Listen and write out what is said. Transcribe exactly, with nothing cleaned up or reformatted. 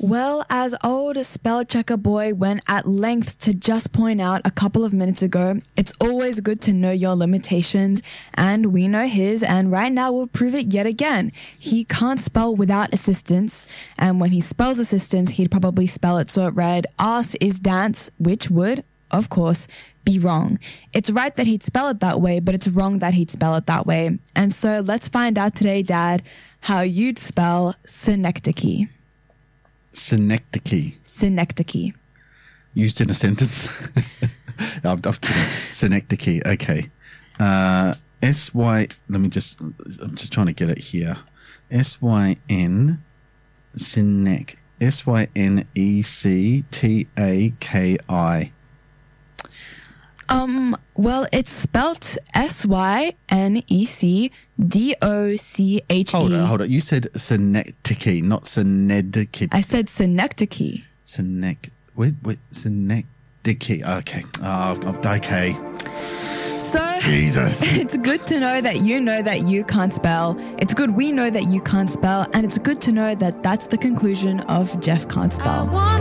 Well, as old spell checker boy went at length to just point out a couple of minutes ago, it's always good to know your limitations, and we know his, and right now we'll prove it yet again. He can't spell without assistance, and when he spells assistance, he'd probably spell it so it read, "Ass is dance," which would, of course, be wrong. It's right that he'd spell it that way, but it's wrong that he'd spell it that way. And so let's find out today, Dad, how you'd spell synecdoche. Synecdoche. Synecdoche. Used in a sentence? I'm, I'm kidding. Synecdoche. Okay. Uh, S Y, let me just, I'm just trying to get it here. S Y N, synec, S Y N E C T A K I. Um, well, it's spelt S Y N E C D O C H E. Hold on, hold on. You said synecdoche, not synecdoche. I said synecdoche. Synec, wait, wait, synecdoche. Okay. Oh, okay. So, Jesus. It's good to know that you know that you can't spell. It's good we know that you can't spell. And it's good to know that that's the conclusion of Jeff Can't Spell.